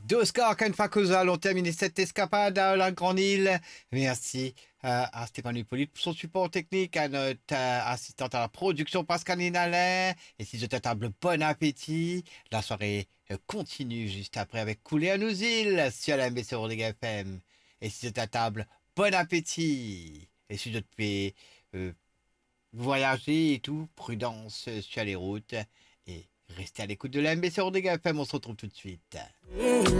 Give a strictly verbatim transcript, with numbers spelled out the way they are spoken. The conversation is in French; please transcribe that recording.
d'Oscar Kanfakosa allons terminer cette escapade à la Grande Île. Merci euh, à Stéphane Hippolyte pour son support technique, à notre euh, assistante à la production Pascaline Alain. Et si je table, bon appétit. La soirée euh, continue juste après avec Couler à nos îles sur la M B C Rodrigue F M. Et si je table, bon appétit. Et si je te fais euh, voyager et tout, prudence euh, sur les routes. Et restez à l'écoute de la M B C Rodrigue F M, on se retrouve tout de suite.